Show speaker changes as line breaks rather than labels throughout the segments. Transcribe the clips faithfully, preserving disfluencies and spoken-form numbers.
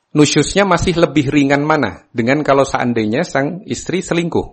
nusyusnya masih lebih ringan mana dengan kalau seandainya sang istri selingkuh.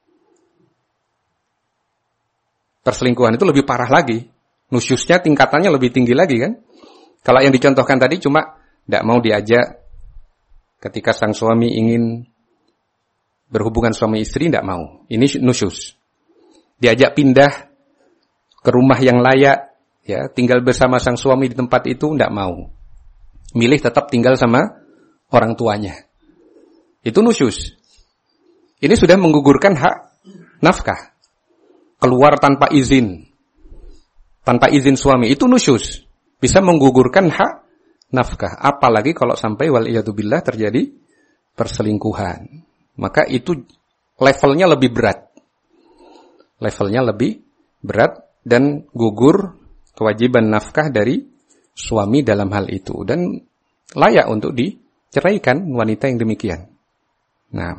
Perselingkuhan itu lebih parah lagi. Nusyusnya tingkatannya lebih tinggi lagi kan. Kalau yang dicontohkan tadi cuma tidak mau diajak ketika sang suami ingin berhubungan suami istri, tidak mau. Ini nusyus. Diajak pindah ke rumah yang layak, ya, tinggal bersama sang suami di tempat itu, tidak mau. Milih tetap tinggal sama orang tuanya. Itu nusyus. Ini sudah menggugurkan hak nafkah. Keluar tanpa izin. Tanpa izin suami. Itu nusyus. Bisa menggugurkan hak nafkah. Apalagi kalau sampai waliyadzubillah terjadi perselingkuhan. Maka itu levelnya lebih berat. Levelnya lebih berat dan gugur kewajiban nafkah dari suami dalam hal itu. Dan layak untuk diceraikan wanita yang demikian. Nah,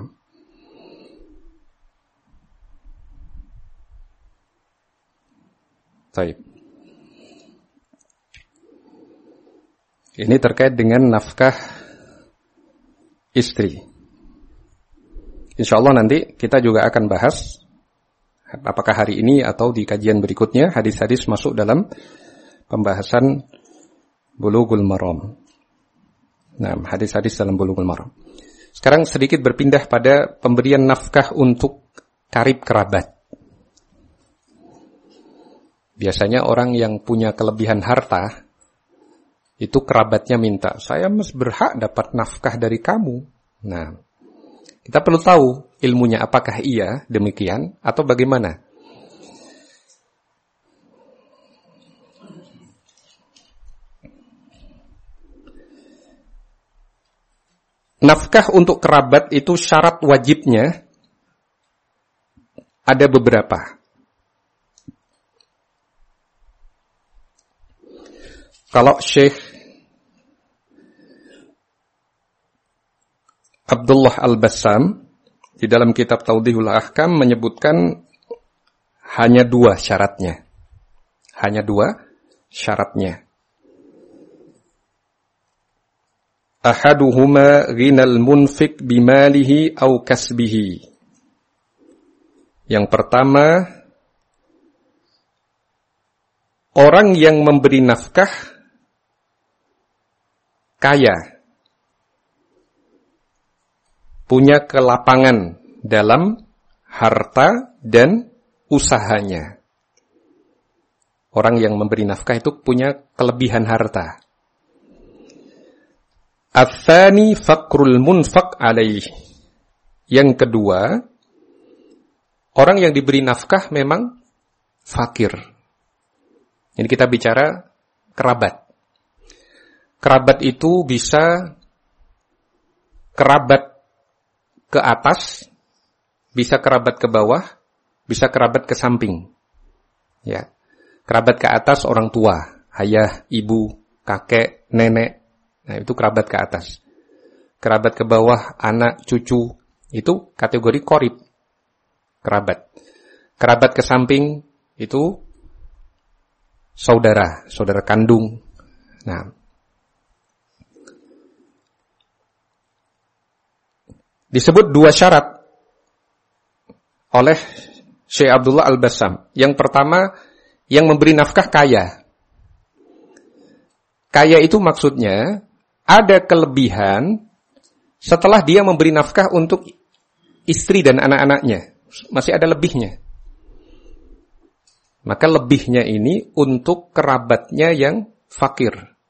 baik. Ini terkait dengan nafkah istri. InsyaAllah nanti kita juga akan bahas apakah hari ini atau di kajian berikutnya hadis-hadis masuk dalam pembahasan Bulughul Maram. Nah, hadis-hadis dalam Bulughul Maram. Sekarang sedikit berpindah pada pemberian nafkah untuk karib kerabat. Biasanya orang yang punya kelebihan harta itu kerabatnya minta, saya mas berhak dapat nafkah dari kamu. Nah, kita perlu tahu ilmunya apakah iya demikian atau bagaimana. Nafkah untuk kerabat itu syarat wajibnya ada beberapa. Kalau Syekh Abdullah Al-Bassam di dalam kitab Tawdihul Ahkam menyebutkan hanya dua syaratnya. Hanya dua syaratnya. Ahaduhuma ghinal munfik bimalihi au kasbihi. Yang pertama, orang yang memberi nafkah kaya, punya kelapangan dalam harta dan usahanya. Orang yang memberi nafkah itu punya kelebihan harta. Ats-tsani fakrul munfaq alaih. Yang kedua, orang yang diberi nafkah memang fakir. Ini kita bicara kerabat. Kerabat itu bisa kerabat ke atas, bisa kerabat ke bawah, bisa kerabat ke samping. Ya. Kerabat ke atas orang tua, ayah, ibu, kakek, nenek. Nah, itu kerabat ke atas. Kerabat ke bawah, anak, cucu, itu kategori qorib. Kerabat. Kerabat ke samping itu saudara, saudara kandung. Nah, disebut dua syarat oleh Syekh Abdullah Al-Bassam. Yang pertama, yang memberi nafkah kaya. Kaya itu maksudnya ada kelebihan setelah dia memberi nafkah untuk istri dan anak-anaknya. Masih ada lebihnya. Maka lebihnya ini untuk kerabatnya yang fakir.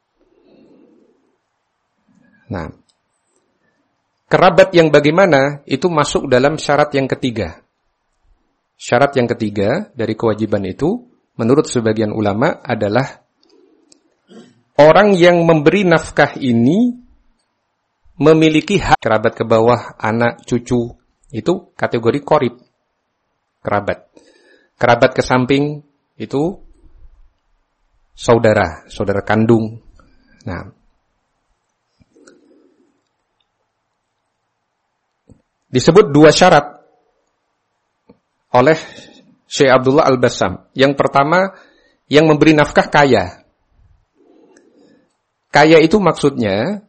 Nah, kerabat yang bagaimana itu masuk dalam syarat yang ketiga. Syarat yang ketiga dari kewajiban itu, menurut sebagian ulama adalah orang yang memberi nafkah ini memiliki hak kerabat ke bawah, anak, cucu, itu kategori qorib, kerabat. Kerabat ke samping itu saudara, saudara kandung. Nah, disebut dua syarat oleh Syekh Abdullah Al-Bassam. Yang pertama, yang memberi nafkah kaya. Kaya itu maksudnya